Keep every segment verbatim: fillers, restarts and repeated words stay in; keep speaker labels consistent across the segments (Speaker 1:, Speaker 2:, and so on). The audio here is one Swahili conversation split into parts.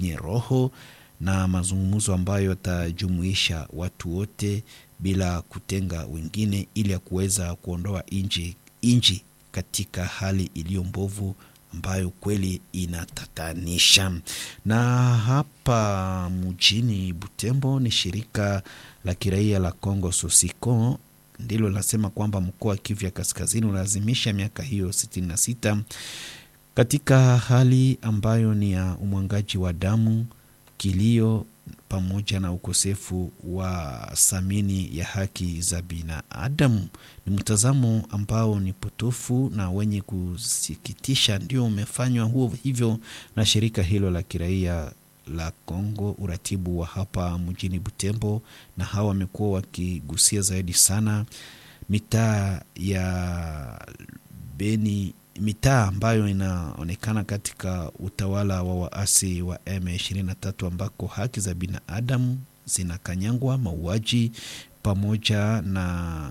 Speaker 1: yenye roho na mazungumzo ambayo yatajumuisha watu wote bila kutenga wengine, ili ya kuweza kuondoa inji inji katika hali iliyo mbovu ambayo kweli inatatanisha. Na hapa mjini Butembo ni shirika la kiraia la Kongo Sosiko ndilo linasema kwamba mkoa wa Kivu ya Kaskazini unalazimisha miaka hiyo sitini na sita katika hali ambayo ni ya umwangaji wa damu, kilio pamoja na ukosefu wa thamani ya haki za binadamu. Ni mtazamo ambao ni potofu na wenye kusikitisha ndio umefanywa huo hivyo na shirika hilo la kiraia la Kongo, uratibu wa hapa mjini Butembo, na hawa wamekuwa wakigusia zaidi sana mitaa ya Beni, mitaa ambayo inaonekana katika utawala wa waasi wa M ishirini na tatu ambako haki za binadamu zinakanyangwa, mauaji pamoja na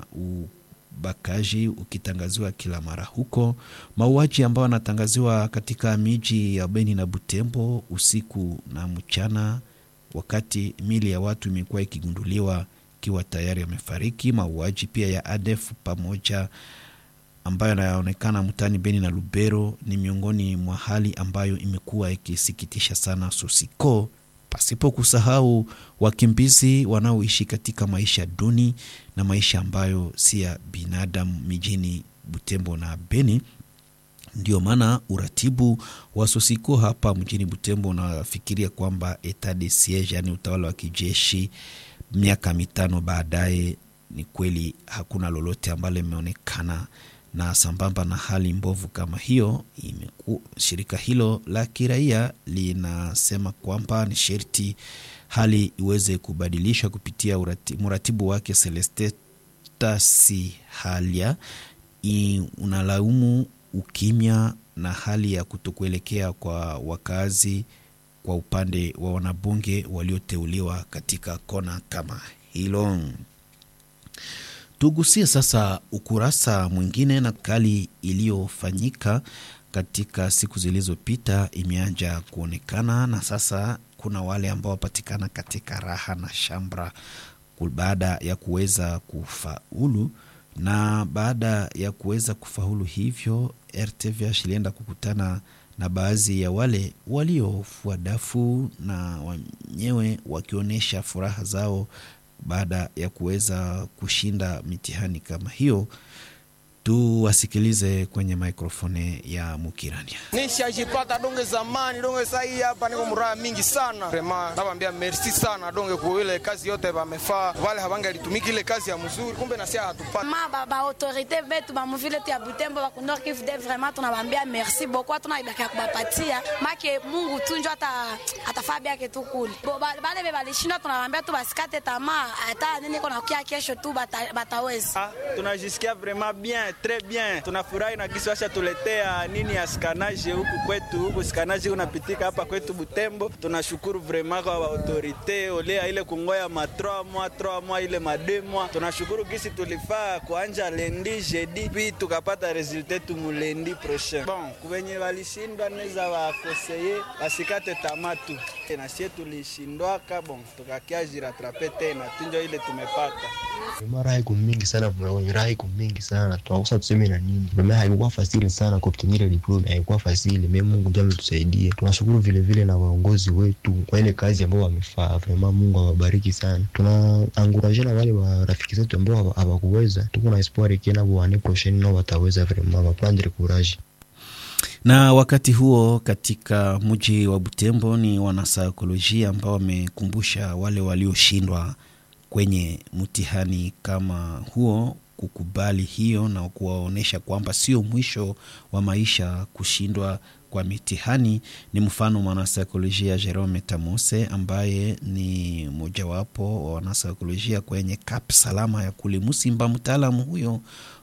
Speaker 1: ubakaji ukitangaziwa kila mara huko, mauaji ambayo yanatangaziwa katika miji ya Beni na Butembo usiku na mchana, wakati mili ya watu imekuwa ikigunduliwa kiwa tayari wamefariki, mauaji pia ya A D F pamoja ambayo yanaonekana mtani Beni na Lubero ni miongoni mwa hali ambayo imekuwa ikisikitisha sana Sosiko, pasipo kusahau wakimbizi wanaoishi katika maisha duni na maisha ambayo si ya binadamu mijini Butembo na Beni. Ndio maana uratibu wa Sosiko hapa mjini Butembo unafikiria kwamba etat de siege, yani utawala wa kijeshi, miaka mitano baadaye ni kweli hakuna lolote ambalo limeonekana. Na sambamba na hali mbovu kama hiyo, imeku, shirika hilo la kiraia linasema kwamba ni sherti hali iweze kubadilishwa kupitia urati, muratibu wake Celeste Tasihalia. Unalaumu ukimya na hali ya kutokuelekea kwa wakazi kwa upande wa wanabunge walioteuliwa katika kona kama hilo. Tugusie sasa ukurasa mwingine, na kali iliyofanyika katika siku zilizopita imeanza kuonekana, na sasa kuna wale ambao wapatikana katika raha na shambra baada ya kuweza kufaulu. Na baada ya kuweza kufaulu hivyo, R T V H ilienda kukutana na baadhi ya wale waliofua dafu na wenyewe wakionyesha furaha zao baada ya kuweza kushinda mitihani kama hiyo. Tu wasikilize kwenye mikrofone ya Mukirania.
Speaker 2: Nishajipata donge zamani, donge sahi hapa niko muraha mingi sana. Vraiment nawaambia merci sana donge kwa ile kazi yote wamefaa. Wale habanga litumiki ile kazi ya mzuri, kumbe na sia hatupata.
Speaker 3: Ma baba autorité vetu ba mvile tu ya Butembo ba Nord Kivu de vraiment tunawaambia merci beaucoup, tunaibaka kubapatia. Make Mungu tunjo ata atafabia yake tu kule. Bale beba lishinda tunawaambia tu basikate tamaa, hata nini kuna kia kesho tu bataweza.
Speaker 4: Ah, tunajisikia vraiment bien. Très bien. Tunafurahi na kisi washa tuletea nini ya scanage huku kwetu. Huku scanage unapitika hapa kwetu Butembo. Tunashukuru vraiment kwa autorite olea ile kungoya ma trois mois trois mois ile ma deux mois. Tunashukuru kisi tulifaa kuanja lundi jeudi puis tukapata resultat tu lundi prochain. Bon, kubenye walishinda neza wa conseiller basikate tamatu. Na sie tulishindwa ka bon tukakia jiratrape tena. Tunjo ile tumepata.
Speaker 5: Mara haiko mingi sana, mara haiko mingi sana. Tunakosa tuseme na nini? Mama haikuwa fasili sana kuobtenir diploma, haikuwa fasili. Mimi Mungu ndiye ametusaidia. Tunashukuru vile vile na waongozi wetu kwa ile kazi ambayo wamefanya. Vraiment Mungu awabariki sana. Tunaencourage na wale wa rafiki zetu ambao hawakuweza. Tuko na espoir kiena bwana prochaine nao wataweza vraiment, wapandre courage.
Speaker 1: Na wakati huo katika mji wa Butembo ni wanasaikolojia ambao wamekumbusha wale walioshindwa kwenye mtihani kama huo kukubali hiyo na kuwaonesha kwamba sio mwisho wa maisha kushindwa kwa mitihani. Ni mfano mwanasaikolojia Jerome Tamose ambaye ni mojawapo wa wanasaikolojia kwenye Kap Salama ya kule Musimba. Mtaalamu huyo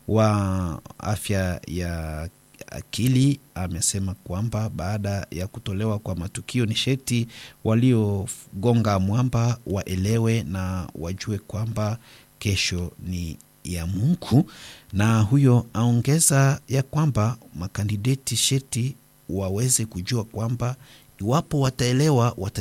Speaker 1: wa afya ya akili amesema kwamba baada ya kutolewa kwa matukio ni sheti waliogonga mwamba waelewe na wajue kwamba kesho ni ya Mungu. Na huyo aongeza ya kwamba makandideti sheti waweze kujua kwamba iwapo wataelewa wata